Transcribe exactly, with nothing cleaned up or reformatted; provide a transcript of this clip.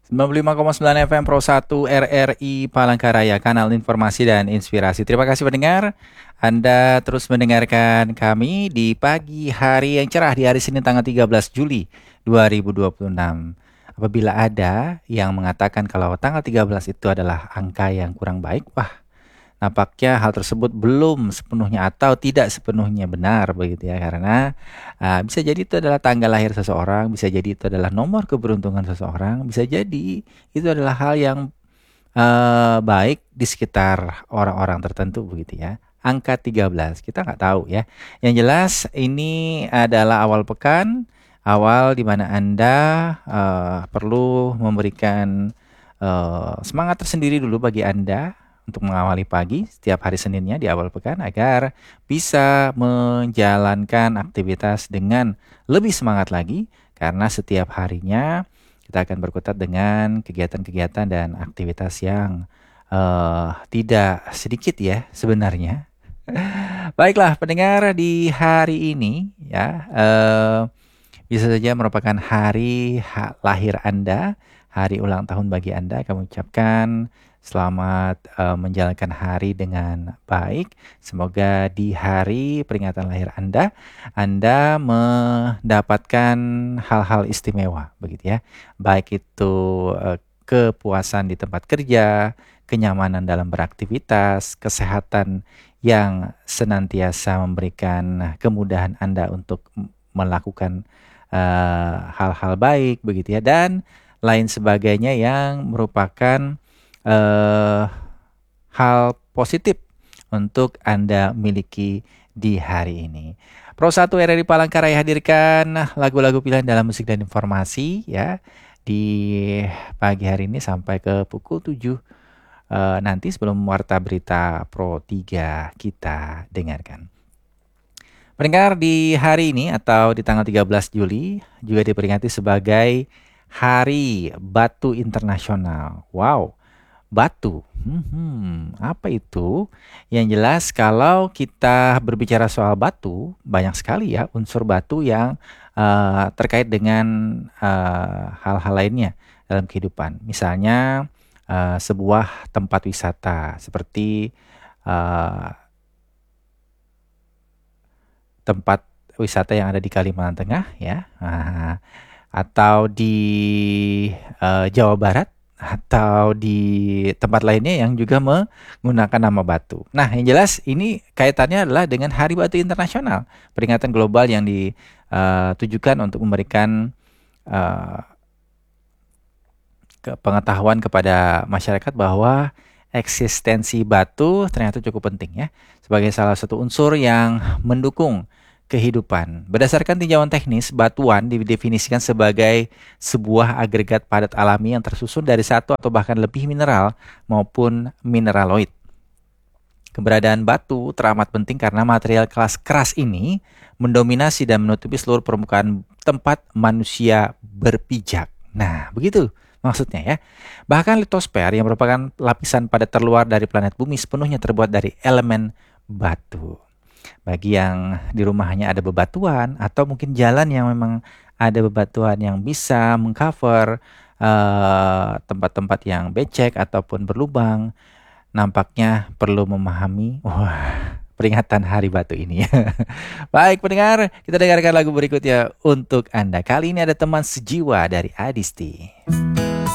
sembilan puluh lima koma sembilan F M Pro satu R R I Palangkaraya, kanal informasi dan inspirasi. Terima kasih pendengar, Anda terus mendengarkan kami di pagi hari yang cerah di hari Senin tanggal tiga belas Juli dua ribu dua puluh enam. Apabila ada yang mengatakan kalau tanggal tiga belas itu adalah angka yang kurang baik, wah, nampaknya hal tersebut belum sepenuhnya atau tidak sepenuhnya benar begitu ya, karena uh, bisa jadi itu adalah tanggal lahir seseorang, bisa jadi itu adalah nomor keberuntungan seseorang, bisa jadi itu adalah hal yang uh, baik di sekitar orang-orang tertentu begitu ya. Angka tiga belas kita nggak tahu ya. Yang jelas ini adalah awal pekan, awal di mana Anda uh, perlu memberikan uh, semangat tersendiri dulu bagi Anda untuk mengawali pagi setiap hari Seninnya di awal pekan agar bisa menjalankan aktivitas dengan lebih semangat lagi, karena setiap harinya kita akan berkutat dengan kegiatan-kegiatan dan aktivitas yang uh, tidak sedikit ya sebenarnya. Baiklah pendengar, di hari ini ya uh, bisa saja merupakan hari ha- lahir Anda, hari ulang tahun bagi Anda. Kami ucapkan selamat uh, menjalankan hari dengan baik. Semoga di hari peringatan lahir Anda, Anda mendapatkan hal-hal istimewa, begitu ya. Baik itu uh, kepuasan di tempat kerja, kenyamanan dalam beraktivitas, kesehatan yang senantiasa memberikan kemudahan Anda untuk m- melakukan uh, hal-hal baik, begitu ya, dan lain sebagainya yang merupakan uh, hal positif untuk Anda miliki di hari ini. Pro satu R R I Palangkaraya hadirkan lagu-lagu pilihan dalam musik dan informasi ya di pagi hari ini sampai ke pukul tujuh uh, nanti sebelum warta berita Pro tiga kita dengarkan. Pendengar, di hari ini atau di tanggal tiga belas Juli juga diperingati sebagai Hari Batu Internasional. Wow, batu. Hmm, apa itu? Yang jelas kalau kita berbicara soal batu, banyak sekali ya unsur batu yang uh, terkait dengan uh, hal-hal lainnya dalam kehidupan. Misalnya uh, sebuah tempat wisata seperti uh, tempat wisata yang ada di Kalimantan Tengah ya, ah, atau di uh, Jawa Barat, atau di tempat lainnya yang juga menggunakan nama batu. Nah, yang jelas ini kaitannya adalah dengan Hari Batu Internasional, peringatan global yang ditujukan untuk memberikan uh, ke pengetahuan kepada masyarakat bahwa eksistensi batu ternyata cukup penting ya, sebagai salah satu unsur yang mendukung kehidupan. Berdasarkan tinjauan teknis, batuan didefinisikan sebagai sebuah agregat padat alami yang tersusun dari satu atau bahkan lebih mineral maupun mineraloid. Keberadaan batu teramat penting karena material kelas keras ini mendominasi dan menutupi seluruh permukaan tempat manusia berpijak. Nah, begitu maksudnya ya. Bahkan litosfer yang merupakan lapisan padat terluar dari planet bumi sepenuhnya terbuat dari elemen batu. Bagi yang di rumahnya ada bebatuan atau mungkin jalan yang memang ada bebatuan yang bisa mengcover uh, tempat-tempat yang becek ataupun berlubang, nampaknya perlu memahami wah peringatan Hari Batu ini. Baik pendengar, kita dengarkan lagu berikutnya untuk Anda. Kali ini ada Teman Sejiwa dari Adisti.